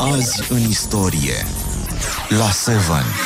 Azi în istorie la 7.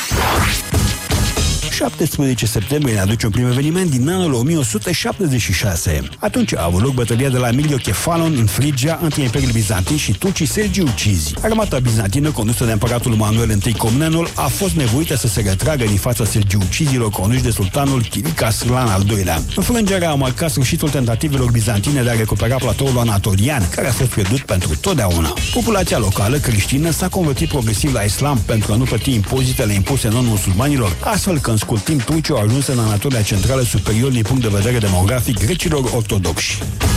17 septembrie ne aduce un prim eveniment din anul 1176. Atunci a avut loc bătălia de la Milio-Kefalon în Frigia între Imperiul Bizantin și turcii selgiucizi. Armata bizantină, condusă de împăratul Manuel I Comnenul, a fost nevoită să se retragă din fața selgiucizilor conduși de sultanul Chilic Arslan al II-lea. Înfrângerea a marcat sfârșitul tentativelor bizantine de a recupera platoul anatolian, care a fost pierdut pentru totdeauna. Populația locală creștină s-a convertit progresiv la islam pentru a nu plăti impozitele impuse non-musulmanilor, astfel că în scurt timp turcii au ajuns în Anatolia Centrală superior din punct de vedere demografic grecilor ortodoxi.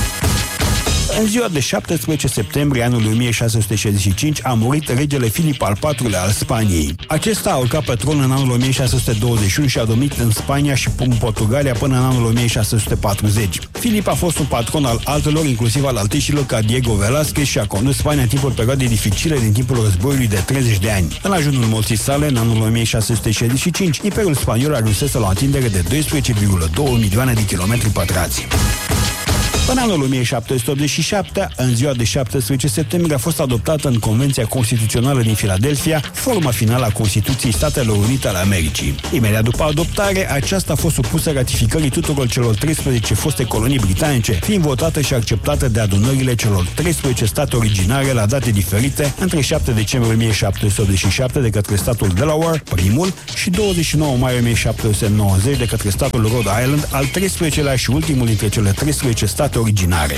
În ziua de 17 septembrie anului 1665 a murit regele Filip al IV-lea al Spaniei. Acesta a urcat pe tron în anul 1621 și a domnit în Spania și în Portugalia până în anul 1640. Filip a fost un patron al altelor, inclusiv al altișilor ca Diego Velázquez, și a condus Spania în timpul perioadei dificile din timpul războiului de 30 de ani. În ajunul morții sale, în anul 1665, Imperiul Spaniol ajunsese la o întindere de 12,2 milioane de kilometri pătrați. În anul 1787, în ziua de 17 septembrie, a fost adoptată în Convenția Constituțională din Filadelfia forma finală a Constituției Statelor Unite ale Americii. Imediat după adoptare, aceasta a fost supusă ratificării tuturor celor 13 foste colonii britanice, fiind votată și acceptată de adunările celor 13 state originare la date diferite, între 7 decembrie 1787 de către statul Delaware, primul, și 29 mai 1790 de către statul Rhode Island, al 13-lea și ultimul dintre cele 13 state originare.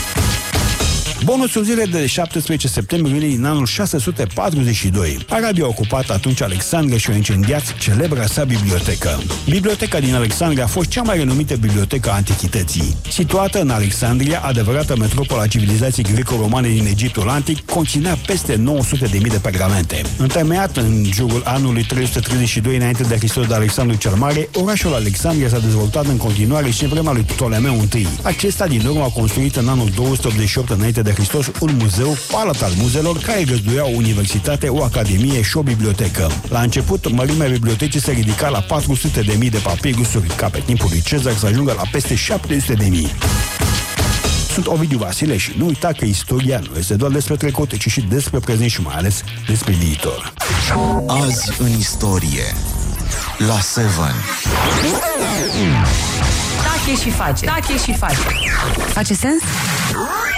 Bonusul zilei de 17 septembrie vine din anul 642. Arabii au ocupat atunci Alexandria și au incendiat celebra sa bibliotecă. Biblioteca din Alexandria a fost cea mai renumită bibliotecă a antichității. Situată în Alexandria, adevărata metropolă a civilizației greco-romane din Egiptul antic, conținea peste 900.000 de pergamente. Întemeiat în jurul anului 332 înainte de Hristos de Alexandru cel Mare, orașul Alexandria s-a dezvoltat în continuare și în vremea lui Ptolemeu I. Acesta din urmă a construit în anul 288 înainte de Hristos un muzeu, palat al muzeelor, care găzduia o universitate, o academie și o bibliotecă. La început, mărimea bibliotecii se ridica la 400.000 de papirusuri, ca pe timpul lui Cezar să ajungă la peste 700.000. Sunt Ovidiu Vasile și nu uita că istoria nu este doar despre trecut, ci și despre prezent și mai ales despre viitor. Azi în istorie la 7. Tache și face. Face sens?